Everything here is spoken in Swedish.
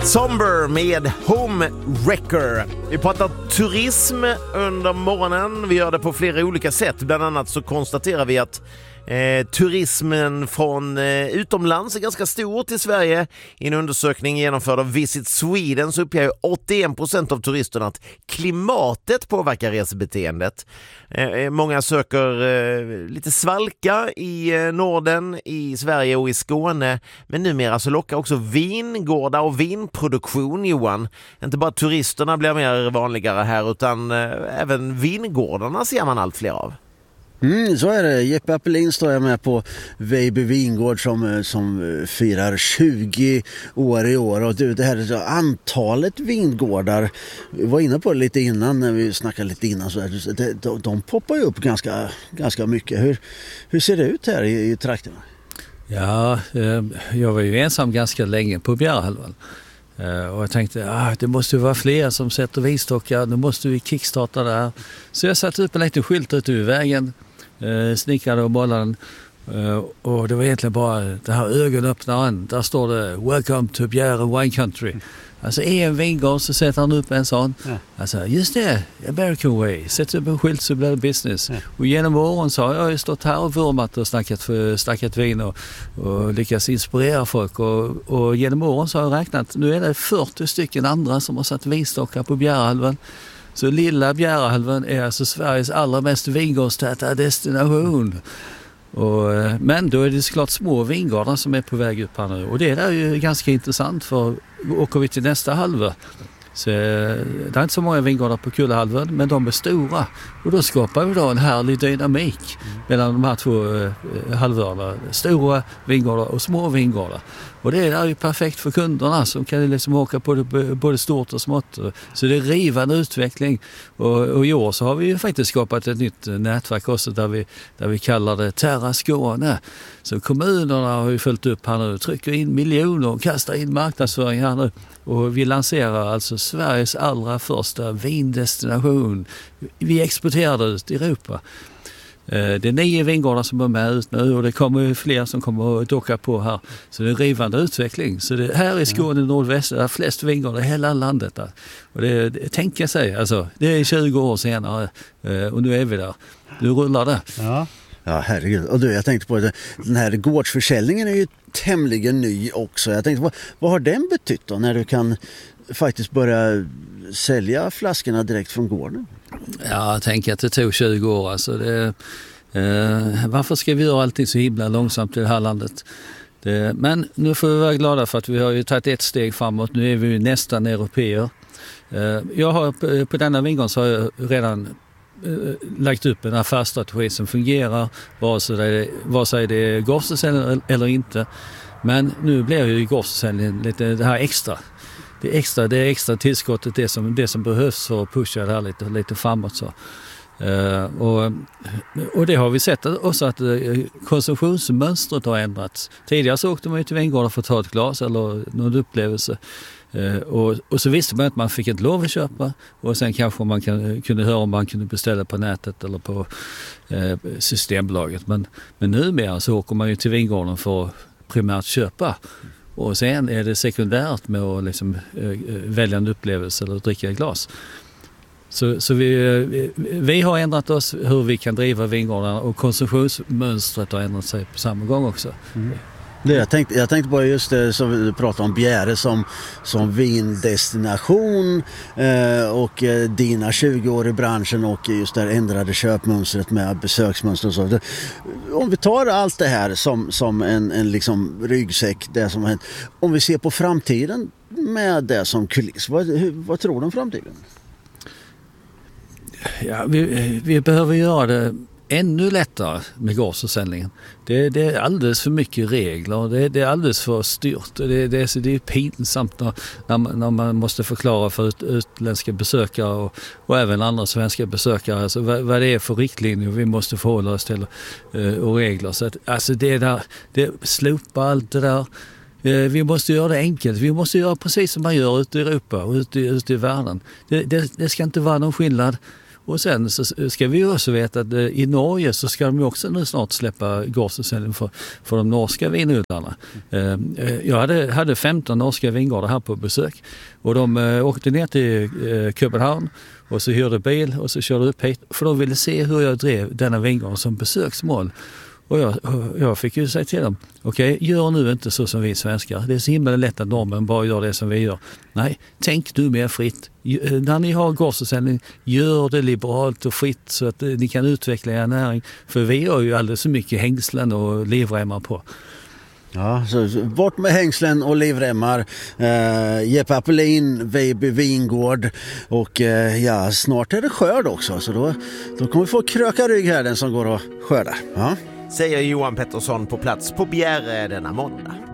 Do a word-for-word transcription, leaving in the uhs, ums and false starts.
Somber med Home Wrecker. Vi pratar turism under morgonen. Vi gör det på flera olika sätt. Bland annat så konstaterar vi att Eh, turismen från eh, utomlands är ganska stor i Sverige. I en undersökning genomförd av Visit Sweden så uppger åttioen procent av turisterna att klimatet påverkar resebeteendet. Eh, många söker eh, lite svalka i eh, Norden, i Sverige och i Skåne. Men numera så lockar också vingårdar och vinproduktion, Johan. Inte bara turisterna blir mer vanligare här utan eh, även vingårdarna ser man allt fler av. Mm, så är det. Jeppe Appelin står jag med på Vejby vingård som, som firar tjugo år i år. Och det här är så, antalet vingårdar, vi var inne på det lite innan när vi snackade lite innan, så här, de, de, de poppar ju upp ganska, ganska mycket. Hur, hur ser det ut här i, i trakterna? Ja, eh, jag var ju ensam ganska länge på Bjärehalvön. Uh, och jag tänkte, ah, det måste ju vara fler som sätter vinstockar, nu måste vi kickstarta där. Så jag satte upp en liten skylt ute vid vägen, uh, snickrade och bollade den. Uh, och det var egentligen bara det här ögonöppnaren, där står det Welcome to Bjäre Wine Country. Alltså i en vingård så sätter han upp en sån. Ja. Alltså just det, American way. Sätter upp en skylt så blir det business. Ja. Och genom åren så har jag stått här och vurmat och snackat, för, snackat vin och, och lyckats inspirera folk. Och, och genom åren så har jag räknat, nu är det fyrtio stycken andra som har satt vinstockar på Bjärehalvön. Så lilla Bjärehalvön är alltså Sveriges allra mest vingårdstäta destination. Och, men då är det såklart små vingårdar som är på väg upp här nu. Och det är ju ganska intressant, för åker vi till nästa halvö så det är inte så många vingårdar på Kullahalvön, men de är stora. Och då skapar vi då en härlig dynamik mellan de här två eh, halvöarna. Stora vingårdar och små vingårdar. Och det är ju perfekt för kunderna som kan liksom åka på det, både stort och smått. Så det är rivande utveckling. Och, och i år så har vi ju faktiskt skapat ett nytt nätverk också där vi, där vi kallar det Terra Skåne. Så kommunerna har ju följt upp här nu, trycker in miljoner och kastar in marknadsföring här nu. Och vi lanserar alltså Sveriges allra första vindestination. Vi exporterar det ut i Europa. Det är nio vingårdar som är med ut nu och det kommer fler som kommer att docka på här. Så det är en rivande utveckling. Så det här i Skåne, nordväst, där är flest vingårdar i hela landet. Där. Och det, det tänker jag säga, alltså, det är tjugo år senare och nu är vi där. Nu rullar det. Ja. Ja, herregud. Och du, jag tänkte på det, den här gårdsförsäljningen är ju tämligen ny också. Jag tänkte, vad, vad har den betytt då när du kan faktiskt börja sälja flaskorna direkt från gården? Ja, jag tänker att det tog tjugo år. Alltså det, eh, varför ska vi göra alltid så himla långsamt i det här landet? Det, men nu får vi vara glada för att vi har ju tagit ett steg framåt. Nu är vi nästan europeer. Eh, jag har, på denna vingård så har jag redan lagt upp en affärsstrategi som fungerar, vare sig det är, vare sig det är gårdsförsäljning eller inte. Men nu blir ju gårdsförsäljningen lite det här extra. Det extra, det extra tillskottet, det som, det som behövs för att pusha det här lite, lite framåt. Så. Uh, och, och det har vi sett också att konsumtionsmönstret har ändrats. Tidigare så åkte man ju till vingårdar för att ta ett glas eller någon upplevelse. Uh, och, och så visste man att man fick ett lov att köpa och sen kanske man kan, kunde höra om man kunde beställa på nätet eller på uh, Systembolaget. Men, men numera så åker man ju till vingården för att primärt köpa. Och sen är det sekundärt med att liksom, uh, välja en upplevelse eller dricka ett glas. Så, så vi, vi har ändrat oss hur vi kan driva vingårdarna och konsumtionsmönstret har ändrat sig på samma gång också. Mm. Det, jag, tänkte, jag tänkte på just det som du pratade om Bjäre som, som vindestination eh, och eh, dina tjugo år i branschen och just det ändrade köpmönstret med besöksmönster och så. Det, om vi tar allt det här som, som en, en liksom ryggsäck, det som hänt, om vi ser på framtiden med det som kuliss, vad, hur, vad tror du om framtiden? Ja, vi, vi behöver göra det ännu lättare med gårdsförsäljningen. Det, det är alldeles för mycket regler. Det, det är alldeles för styrt. Det, det, är, det är pinsamt när, när, man, när man måste förklara för ut, utländska besökare och, och även andra svenska besökare alltså vad, vad det är för riktlinjer vi måste förhålla oss till och regler. Så att, alltså det där, det slopar allt det där. Vi måste göra det enkelt. Vi måste göra precis som man gör ute i Europa och ute, ute i världen. Det, det, det ska inte vara någon skillnad. Och sen så ska vi också veta att i Norge så ska de också nu snart släppa gårdsförsäljning för, för de norska vinodlarna. Jag hade, hade femton norska vingårdar här på besök och de åkte ner till Köpenhamn och så hyrde bil och så körde upp hit för de ville se hur jag drev denna vingård som besöksmål. Och jag, jag fick ju säga till dem, okej, okay, gör nu inte så som vi svenskar. Det är så himla lätt att normen bara gör det som vi gör. Nej, tänk du mer fritt. När ni har gårdsförsäljning, gör det liberalt och fritt så att ni kan utveckla er näring. För vi har ju alldeles så mycket hängslen och livremmar på. Ja, så bort med hängslen och livremmar. Eh, Jeppe Apelin, Vejby vingård och eh, ja, snart är det skörd också. Så då, då kommer vi få kröka rygg här, den som går och skördar. Ja. Säger Johan Pettersson på plats på Bjärre denna måndag.